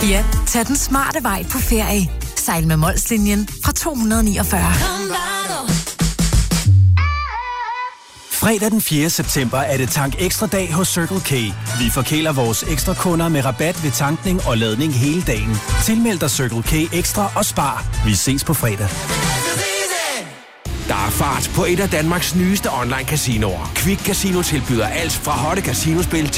Ja, tag den smarte vej på ferie. Sejl med Molslinjen fra 249. Fredag den 4. september er det Tank Ekstra dag hos Circle K. Vi forkæler vores ekstra kunder med rabat ved tankning og ladning hele dagen. Tilmeld dig Circle K Ekstra og spar. Vi ses på fredag. Der er fart på et af Danmarks nyeste online casinoer. Quick Casino tilbyder alt fra hotte casinospil til